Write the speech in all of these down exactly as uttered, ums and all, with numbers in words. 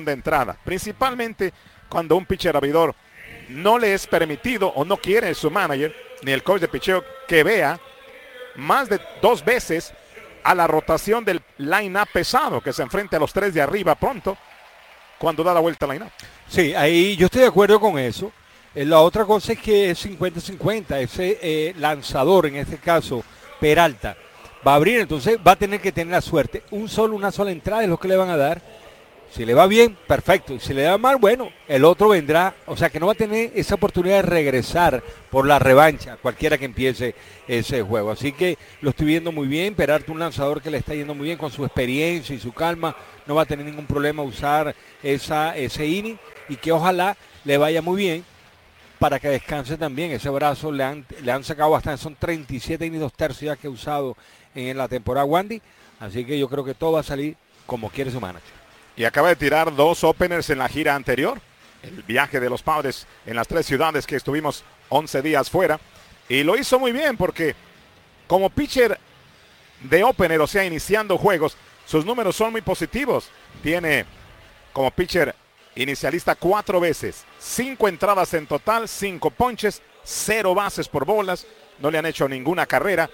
segunda entrada. Principalmente cuando un pitcher abridor no le es permitido o no quiere su manager ni el coach de picheo que vea más de dos veces a la rotación del line-up pesado, que se enfrente a los tres de arriba pronto cuando da la vuelta al line-up. Sí, ahí yo estoy de acuerdo con eso. Eh, la otra cosa es que es cincuenta cincuenta. Ese eh, lanzador, en este caso Peralta, va a abrir, entonces va a tener que tener la suerte. Un solo, una sola entrada es lo que le van a dar. Si le va bien, perfecto. Y si le va mal, bueno, el otro vendrá. O sea que no va a tener esa oportunidad de regresar por la revancha, cualquiera que empiece ese juego. Así que lo estoy viendo muy bien. Peralta, un lanzador que le está yendo muy bien con su experiencia y su calma. No va a tener ningún problema usar esa, ese inning. Y que ojalá le vaya muy bien para que descanse también. Ese brazo le han, le han sacado bastante. Son treinta y siete innings, dos tercios ya que ha usado en la temporada Wandy. Así que yo creo que todo va a salir como quiere su manager. Y acaba de tirar dos openers en la gira anterior. El viaje de los Padres en las tres ciudades que estuvimos once días fuera. Y lo hizo muy bien porque como pitcher de opener, o sea, iniciando juegos, sus números son muy positivos. Tiene como pitcher inicialista cuatro veces, cinco entradas en total, cinco ponches, cero bases por bolas. No le han hecho ninguna carrera.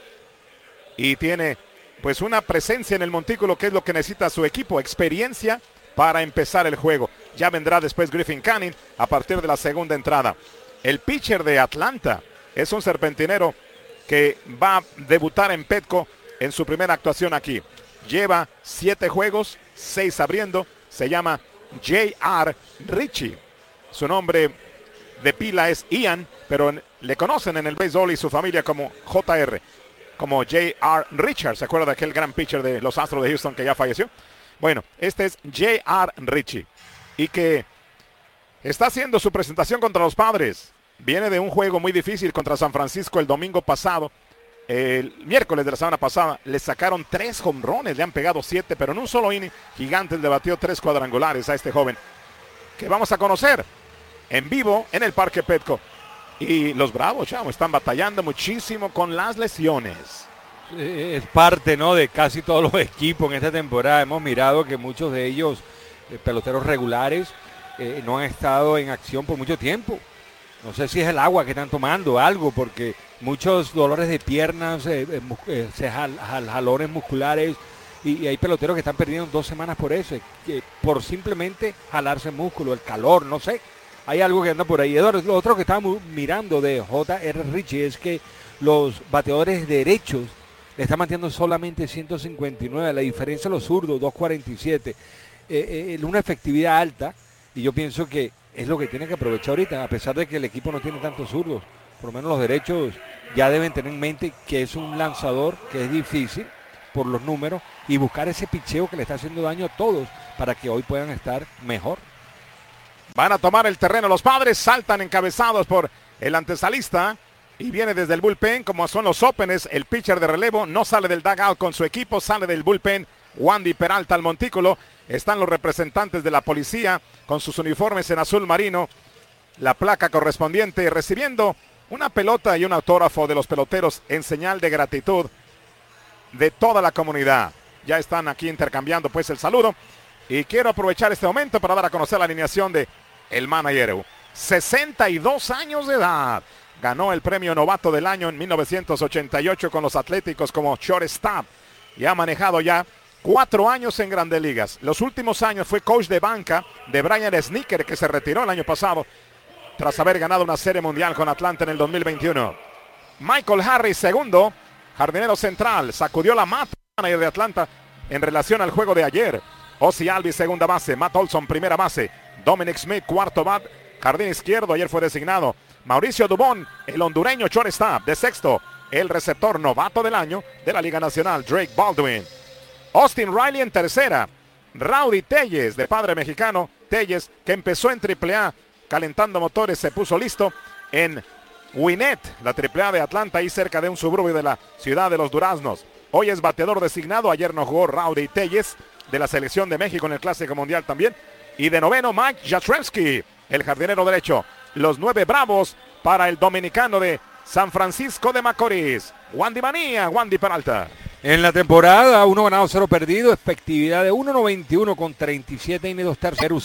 Y tiene pues una presencia en el montículo, que es lo que necesita su equipo, experiencia para empezar el juego. Ya vendrá después Griffin Canning a partir de la segunda entrada. El pitcher de Atlanta es un serpentinero que va a debutar en Petco en su primera actuación aquí. Lleva siete juegos, seis abriendo. Se llama J R Ritchie. Su nombre de pila es Ian, pero le conocen en el béisbol y su familia como J R. Como J R Richards, ¿se acuerda de aquel gran pitcher de los Astros de Houston que ya falleció? Bueno, este es J R Ritchie y que está haciendo su presentación contra los Padres. Viene de un juego muy difícil contra San Francisco el domingo pasado. El miércoles de la semana pasada le sacaron tres jonrones, le han pegado siete, pero en un solo inning Gigantes le batió tres cuadrangulares a este joven que vamos a conocer en vivo en el Parque Petco. Y los Bravos, chamo, están batallando muchísimo con las lesiones. Es parte, ¿no?, de casi todos los equipos en esta temporada. Hemos mirado que muchos de ellos, eh, peloteros regulares, eh, no han estado en acción por mucho tiempo. No sé si es el agua que están tomando, algo, porque muchos dolores de piernas, eh, eh, eh, jal, jal, jalones musculares, y, y hay peloteros que están perdiendo dos semanas por eso, eh, por simplemente jalarse el músculo, el calor, no sé. Hay algo que anda por ahí. Eduardo, lo otro que estábamos mirando de J R Ritchie es que los bateadores derechos le están manteniendo solamente ciento cincuenta y nueve. La diferencia de los zurdos, doscientos cuarenta y siete. Eh, eh, una efectividad alta. Y yo pienso que es lo que tiene que aprovechar ahorita. A pesar de que el equipo no tiene tantos zurdos. Por lo menos los derechos ya deben tener en mente que es un lanzador que es difícil por los números. Y buscar ese picheo que le está haciendo daño a todos para que hoy puedan estar mejor. Van a tomar el terreno los Padres, saltan encabezados por el antesalista y viene desde el bullpen, como son los openers. El pitcher de relevo no sale del dugout con su equipo, sale del bullpen. Wandy Peralta al montículo. Están los representantes de la policía con sus uniformes en azul marino, la placa correspondiente, recibiendo una pelota y un autógrafo de los peloteros en señal de gratitud de toda la comunidad. Ya están aquí intercambiando pues el saludo. Y quiero aprovechar este momento para dar a conocer la alineación de el manager. sesenta y dos años de edad. Ganó el premio novato del año en mil novecientos ochenta y ocho con los Atléticos como shortstop. Y ha manejado ya cuatro años en Grandes Ligas. Los últimos años fue coach de banca de Brian Snicker, que se retiró el año pasado tras haber ganado una serie mundial con Atlanta en el dos mil veintiuno. Michael Harris, segundo, jardinero central. Sacudió la mata de Atlanta en relación al juego de ayer. Ozzie Albies, segunda base. Matt Olson, primera base. Dominic Smith, cuarto bat. Jardín izquierdo, ayer fue designado. Mauricio Dubón, el hondureño shortstop. De sexto, el receptor novato del año de la Liga Nacional, Drake Baldwin. Austin Riley en tercera. Rowdy Tellez, de padre mexicano. Tellez, que empezó en triple A, calentando motores, se puso listo en Gwinnett, la triple A de Atlanta, ahí cerca de un suburbio de la ciudad de los Duraznos. Hoy es bateador designado. Ayer no jugó Rowdy Tellez, de la selección de México en el Clásico Mundial también. Y de noveno, Mike Jastrzemski, el jardinero derecho. Los nueve Bravos para el dominicano de San Francisco de Macorís, Wandy Manía, Wandy Peralta. En la temporada, uno ganado, cero perdido, efectividad de uno noventa y uno con treinta y siete innings, dos tercios.